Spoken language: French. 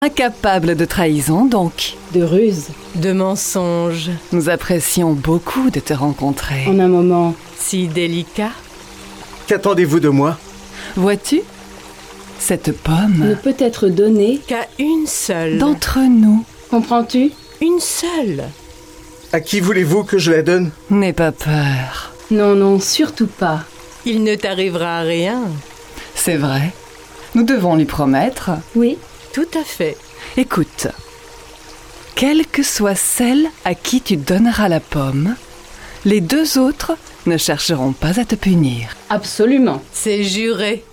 Incapable de trahison, donc. De ruse. De mensonges. Nous apprécions beaucoup de te rencontrer. En un moment Si délicat. Qu'attendez-vous de moi? Vois-tu, cette ne pomme, peut être donné. Qu'à une seule. d'entre nous, Comprends-tu? Une seule. À qui voulez-vous que je la donne? n'aie pas peur. Non, non, surtout pas. Il ne t'arrivera rien. C'est vrai. Nous devons lui promettre. Oui, Tout à fait. Écoute, quelle que soit celle à qui tu donneras la pomme, les deux autres ne chercheront pas à te punir. absolument. C'est juré.